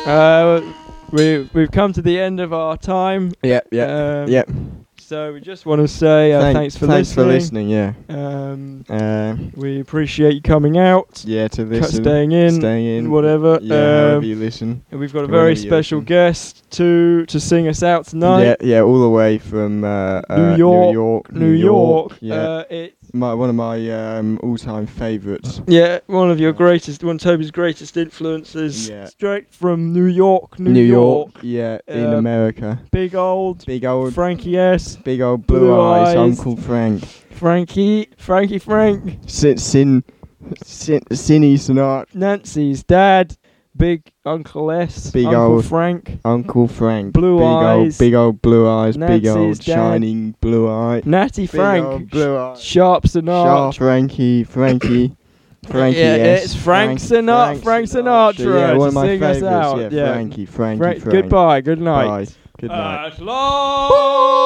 We've come to the end of our time. Yep. So we just want to say thanks for listening. Yeah. We appreciate you coming out. Yeah, to listen. Staying in. Whatever. Yeah, however you listen. And we've got a very special guest to sing us out tonight. Yeah, all the way from New York. Yeah. It's one of my all-time favourites. Yeah, one of Toby's greatest influences. Yeah. Straight from New York. Yeah, in America. Big old Frankie S. Big old blue eyes, Uncle Frank. Frankie Frank. Sinny Sinatra. Nancy's dad. Big Uncle S. Big Uncle old Frank. Uncle Frank. Blue eyes. Big old blue eyes. Nancy's big old dad. shining blue eye. Natty Frank. Big old blue eyes. Sharp Sinatra. Sharp Frankie. Frankie yeah, it's Frank Sinatra. Frank Sinatra. Yeah, one of my favourites. Yeah, Frankie. Goodbye. Good night. Bye. Good night. At last.